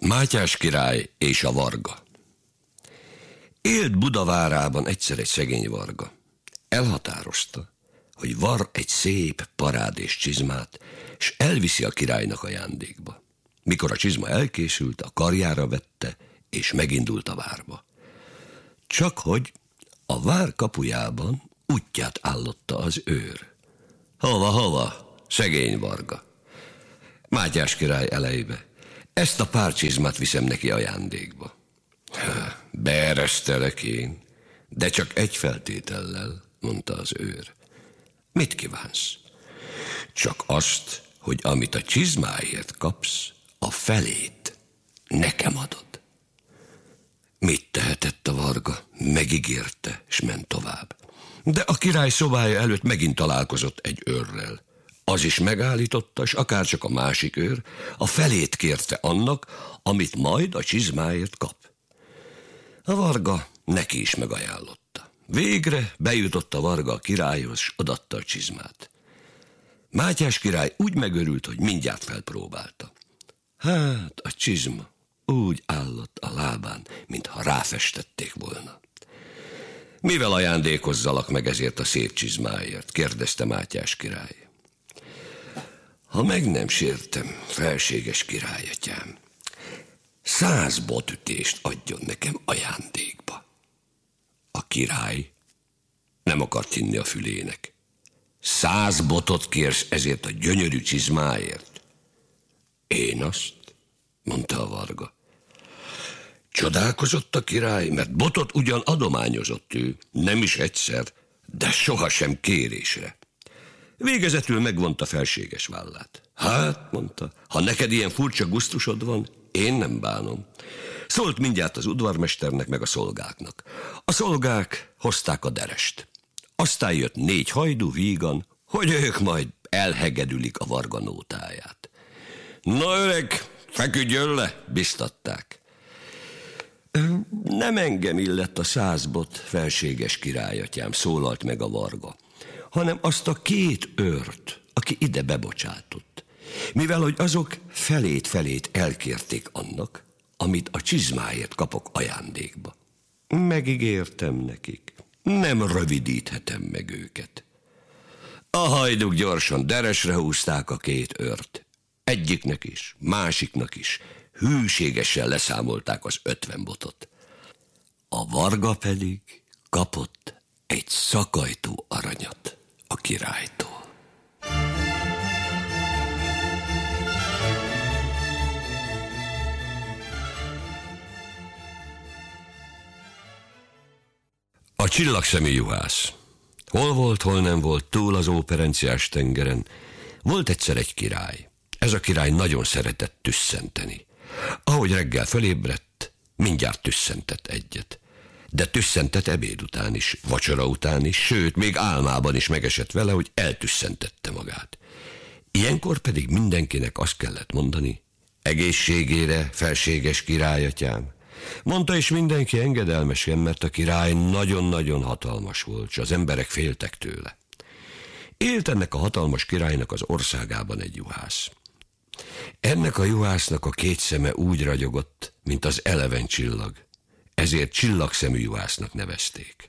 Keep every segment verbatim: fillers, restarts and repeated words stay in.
Mátyás király és a varga. Élt Budavárában egyszer egy szegény varga. Elhatározta, hogy var egy szép parádés csizmát, és elviszi a királynak ajándékba. Mikor a csizma elkészült, a karjára vette, és megindult a várba. Csak hogy a vár kapujában útját állotta az őr. Hova, hova, szegény varga? Mátyás király elejébe. Ezt a pár csizmát viszem neki ajándékba. Beeresztelek én, de csak egy feltétellel, mondta az őr. Mit kívánsz? Csak azt, hogy amit a csizmáért kapsz, a felét nekem adod. Mit tehetett a varga? Megígérte, és ment tovább. De a király szobája előtt megint találkozott egy őrrel. Az is megállította, és akárcsak a másik őr, a felét kérte annak, amit majd a csizmáért kap. A varga neki is megajánlotta. Végre bejutott a varga a királyhoz, s adatta a csizmát. Mátyás király úgy megörült, hogy mindjárt felpróbálta. Hát a csizma úgy állott a lábán, mintha ráfestették volna. Mivel ajándékozzalak meg ezért a szép csizmáért? Kérdezte Mátyás király. Ha meg nem sértem, felséges királyatyám, száz botütést adjon nekem ajándékba. A király nem akart hinni a fülének. Száz botot kérsz ezért a gyönyörű csizmáért? Én azt, mondta a varga. Csodálkozott a király, mert botot ugyan adományozott ő, nem is egyszer, de sohasem kérésre. Végezetül megvonta felséges vállát. Hát, mondta, ha neked ilyen furcsa gusztusod van, én nem bánom. Szólt mindjárt az udvarmesternek meg a szolgáknak. A szolgák hozták a derest. Aztán jött négy hajdú vígan, hogy ők majd elhegedülik a varga nótáját. Na öreg, feküdjön le, biztatták. Nem engem illett a száz bot, felséges királyatyám, szólalt meg a varga, hanem azt a két őrt, aki ide bebocsátott, mivel hogy azok felét-felét elkérték annak, amit a csizmáért kapok ajándékba. Megígértem nekik, nem rövidíthetem meg őket. A hajduk gyorsan deresre húzták a két őrt. Egyiknek is, másiknak is hűségesen leszámolták az ötven botot. A varga pedig kapott egy szakajtó aranyat a királytól. A csillagszemű juhász. Hol volt, hol nem volt, túl az óperenciás tengeren. Volt egyszer egy király. Ez a király nagyon szeretett tüsszenteni. Ahogy reggel fölébredt, mindjárt tüsszentett egyet. De tüsszentett ebéd után is, vacsora után is, sőt, még álmában is megesett vele, hogy eltüsszentette magát. Ilyenkor pedig mindenkinek azt kellett mondani, egészségére, felséges királyatyám. Mondta is mindenki engedelmesen, mert a király nagyon-nagyon hatalmas volt, és az emberek féltek tőle. Élt ennek a hatalmas királynak az országában egy juhász. Ennek a juhásznak a két szeme úgy ragyogott, mint az eleven csillag, ezért csillagszemű juhásznak nevezték.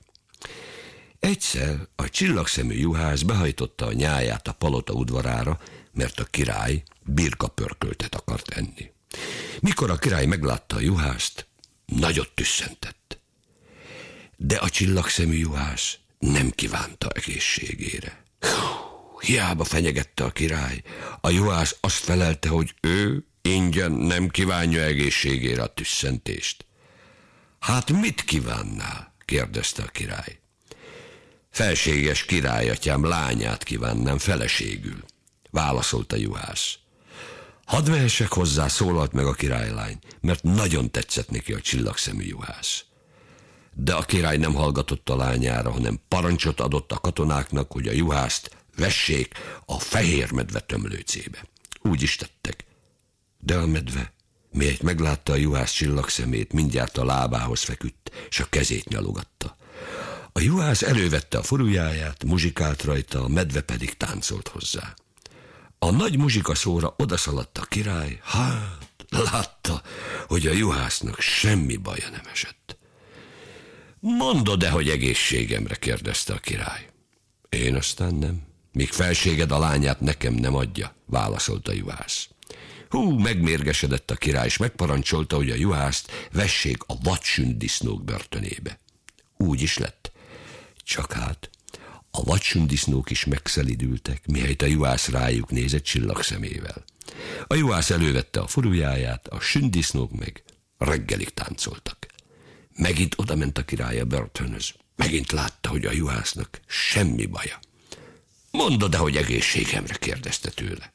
Egyszer a csillagszemű juhász behajtotta a nyáját a palota udvarára, mert a király birkapörköltet akart enni. Mikor a király meglátta a juhászt, nagyot tüsszentett. De a csillagszemű juhász nem kívánta egészségére. Hiába fenyegette a király, a juhász azt felelte, hogy ő ingyen nem kívánja egészségére a tüsszentést. Hát mit kívánnál? Kérdezte a király. Felséges királyatyám lányát kívánnám feleségül, válaszolt a juhász. Hadd mehessek hozzá, szólalt meg a királylány, mert nagyon tetszett neki a csillagszemű juhász. De a király nem hallgatott a lányára, hanem parancsot adott a katonáknak, hogy a juhászt vessék a fehér medve tömlőcébe. Úgy is tettek. De a medve, mihelyt meglátta a juhász csillagszemét, mindjárt a lábához feküdt, és a kezét nyalogatta. A juhász elővette a furujáját, muzsikált rajta, a medve pedig táncolt hozzá. A nagy muzsika szóra odaszaladt a király, hát látta, hogy a juhásznak semmi baja nem esett. Mondod-e, hogy egészségemre? kérdezte a király. Én aztán nem. Míg felséged a lányát nekem nem adja, válaszolta a juhász. Hú, megmérgesedett a király, és megparancsolta, hogy a juhászt vessék a vadsünddisznók börtönébe. Úgy is lett. Csak hát a vadsünddisznók is megszelidültek, mihelyt a juhász rájuk nézett csillagszemével. A juhász elővette a furujáját, a sünddisznók meg reggelig táncoltak. Megint odament a király a börtönhöz. Megint látta, hogy a juhásznak semmi baja. Mondod-e, hogy egészségemre? kérdezte tőle.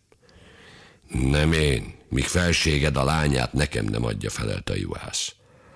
Nem én, míg felséged a lányát nekem nem adja, felelte a juhász.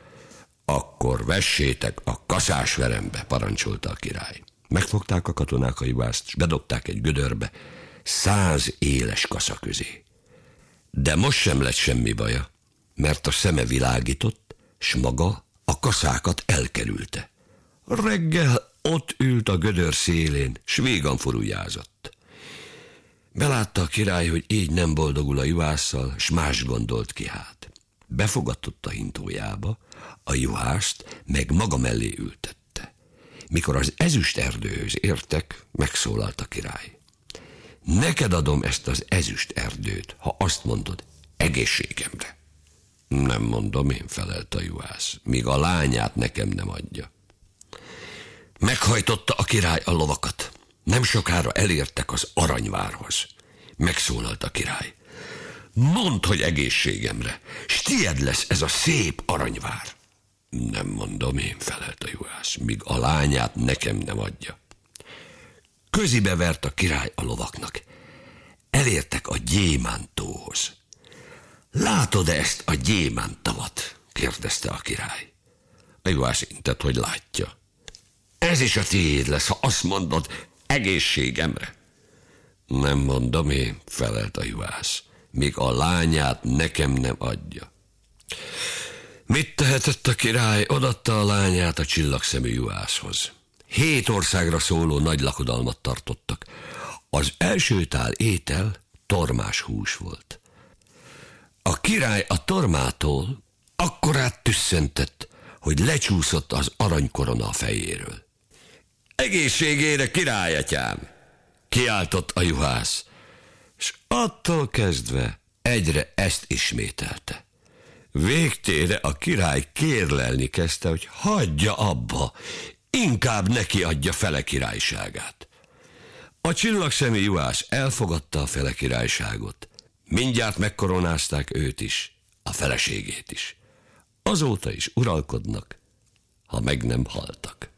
Akkor vessétek a kaszásverembe, parancsolta a király. Megfogták a katonák a juhászt, és bedobták egy gödörbe, száz éles kasza közé. De most sem lett semmi baja, mert a szeme világított, s maga a kaszákat elkerülte. Reggel ott ült a gödör szélén, s végan furujázott. Belátta a király, hogy így nem boldogul a juhásszal, s más gondolt ki hát. Befogadott a hintójába, a juhászt meg maga mellé ültette. Mikor az ezüst erdőhöz értek, megszólalt a király. Neked adom ezt az ezüst erdőt, ha azt mondod, egészségemre. Nem mondom én, felelt a juhász, míg a lányát nekem nem adja. Meghajtotta a király a lovakat. Nem sokára elértek az aranyvárhoz. Megszólalt a király. Mondd, hogy egészségemre, s tied lesz ez a szép aranyvár. Nem mondom én, felelt a juhász, míg a lányát nekem nem adja. Közibe vert a király a lovaknak. Elértek a gyémántóhoz. Látod-e ezt a gyémántavat? kérdezte a király. A juhász intett, hogy látja. Ez is a tiéd lesz, ha azt mondod, egészségemre. Nem mondom én, felelt a juhász, míg a lányát nekem nem adja. Mit tehetett a király? Odatta a lányát a csillagszemű juhászhoz. Hét országra szóló nagy lakodalmat tartottak. Az első tál étel tormás hús volt. A király a tormától akkorát tüsszentett, hogy lecsúszott az aranykorona a fejéről. Egészségére, királyatyám! Kiáltott a juhász, és attól kezdve egyre ezt ismételte. Végtére a király kérlelni kezdte, hogy hagyja abba, inkább neki adja fele királyságát. A csillagszemű juhász elfogadta a fele királyságot. Mindjárt megkoronázták őt is, a feleségét is. Azóta is uralkodnak, ha meg nem haltak.